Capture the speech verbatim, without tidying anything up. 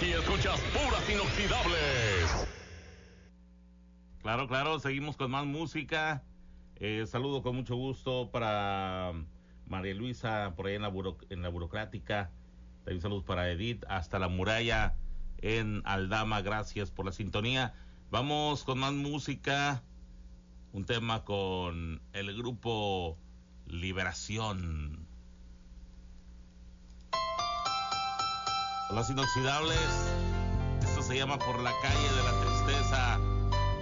Aquí escuchas puras inoxidables. Claro, claro, seguimos con más música. Eh, saludo con mucho gusto para María Luisa, por ahí en la, buro, en la burocrática. También saludos para Edith, hasta la muralla en Aldama. Gracias por la sintonía. Vamos con más música. Un tema con el grupo Liberación. Las inoxidables. Esto se llama Por la calle de la tristeza.